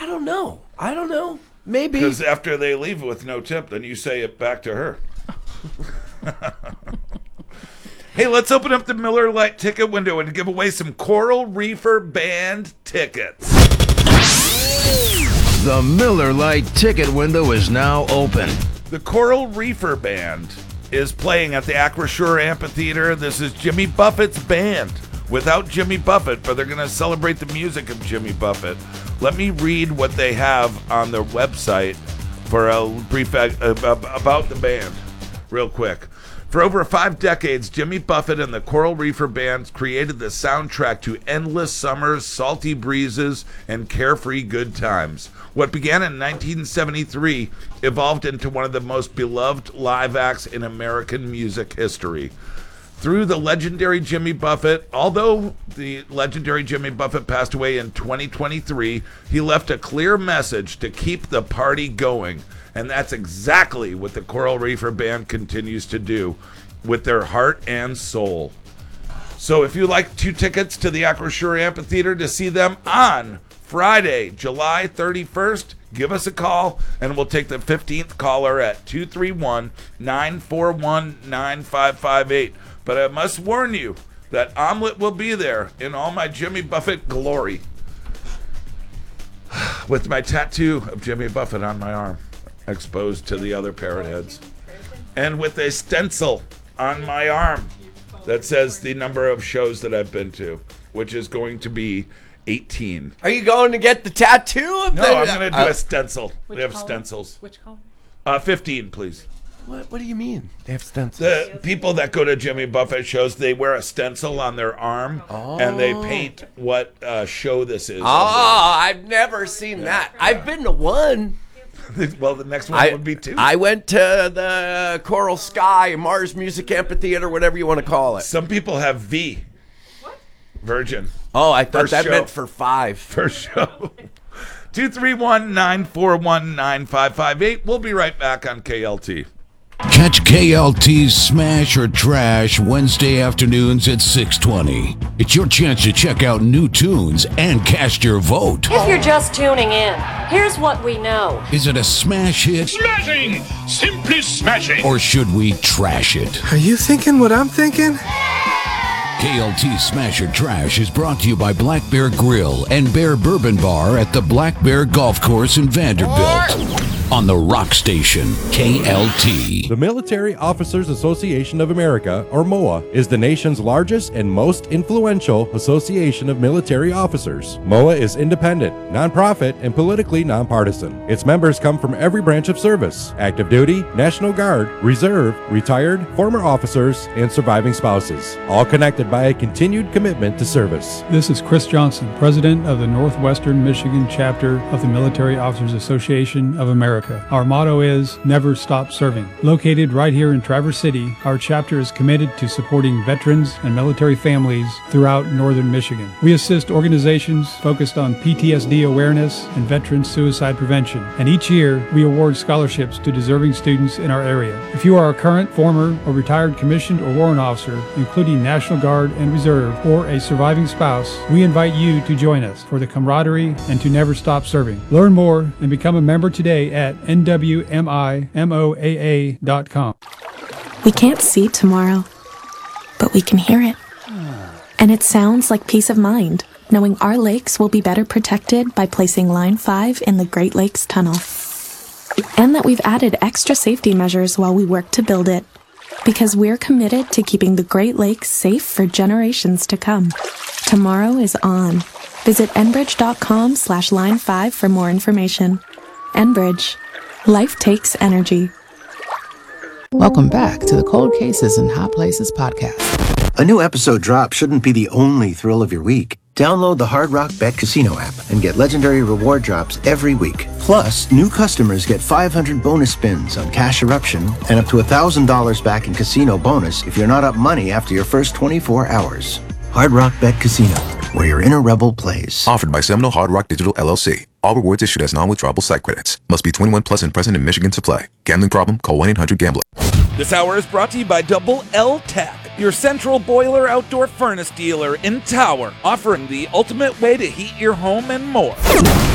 don't know. Maybe. Because after they leave with no tip, then you say it back to her. Hey, let's open up the Miller Lite ticket window and give away some Coral Reefer Band tickets. The Miller Lite ticket window is now open. The Coral Reefer Band is playing at the Acrisure Amphitheater. This is Jimmy Buffett's band. Without Jimmy Buffett, but they're going to celebrate the music of Jimmy Buffett. Let me read what they have on their website for a brief about the band real quick. For over 5 decades, Jimmy Buffett and the Coral Reefer Band created the soundtrack to endless summers, salty breezes, and carefree good times. What began in 1973 evolved into one of the most beloved live acts in American music history. Through the legendary Jimmy Buffett, although the legendary Jimmy Buffett passed away in 2023, he left a clear message to keep the party going. And that's exactly what the Coral Reefer Band continues to do with their heart and soul. So if you'd like 2 tickets to the Acrisure Amphitheater to see them on Friday, July 31st, give us a call, and we'll take the 15th caller at 231-941-9558. But I must warn you that Omelet will be there in all my Jimmy Buffett glory with my tattoo of Jimmy Buffett on my arm, exposed to the other parrot heads, and with a stencil on my arm that says the number of shows that I've been to, which is going to be 18. Are you going to get the tattoo? No, I'm going to do a stencil. They have column? stencils. Which column? 15, please. What do you mean? They have stencils. The people that go to Jimmy Buffett shows, they wear a stencil on their arm, and they paint what show this is. Oh, I've never seen that. I've been to one. Well, the next one would be 2. I went to the Coral Sky, Mars Music Amphitheater, whatever you want to call it. Some people have V. What? Virgin. Oh, I thought First that show. meant for 5. First show. 231-941-9558. We'll be right back on KLT. Catch KLT's Smash or Trash Wednesday afternoons at 6:20. It's your chance to check out new tunes and cast your vote. If you're just tuning in, here's what we know. Is it a smash hit? Smashing! Simply smashing! Or should we trash it? Are you thinking what I'm thinking? KLT Smash or Trash is brought to you by Black Bear Grill and Bear Bourbon Bar at the Black Bear Golf Course in Vanderbilt. On the Rock Station, KLT. The Military Officers Association of America, or MOA, is the nation's largest and most influential association of military officers. MOA is independent, nonprofit, and politically nonpartisan. Its members come from every branch of service: active duty, National Guard, Reserve, retired, former officers, and surviving spouses, all connected by a continued commitment to service. This is Chris Johnson, President of the Northwestern Michigan chapter of the Military Officers Association of America. Our motto is Never Stop Serving. Located right here in Traverse City, our chapter is committed to supporting veterans and military families throughout northern Michigan. We assist organizations focused on PTSD awareness and veteran suicide prevention, and each year we award scholarships to deserving students in our area. If you are a current, former, or retired commissioned or warrant officer, including National Guard and Reserve, or a surviving spouse, we invite you to join us for the camaraderie and to never stop serving. Learn more and become a member today at nwmimoaa.com. We can't see tomorrow, but we can hear it. And it sounds like peace of mind, knowing our lakes will be better protected by placing Line 5 in the Great Lakes Tunnel. And that we've added extra safety measures while we work to build it, because we're committed to keeping the Great Lakes safe for generations to come. Tomorrow is on. Visit enbridge.com/line5 for more information. Enbridge. Life takes energy. Welcome back to the Cold Cases and Hot Places podcast. A new episode drop shouldn't be the only thrill of your week. Download the Hard Rock Bet Casino app and get legendary reward drops every week. Plus, new customers get 500 bonus spins on Cash Eruption and up to $1,000 back in casino bonus if you're not up money after your first 24 hours. Hard Rock Bet Casino, where your inner rebel plays. Offered by Seminole Hard Rock Digital LLC. All rewards issued as non-withdrawable site credits. Must be 21 plus and present in Michigan to play. Gambling problem? Call 1-800-GAMBLER. This hour is brought to you by Double L Tech, your central boiler outdoor furnace dealer in Tower, offering the ultimate way to heat your home and more.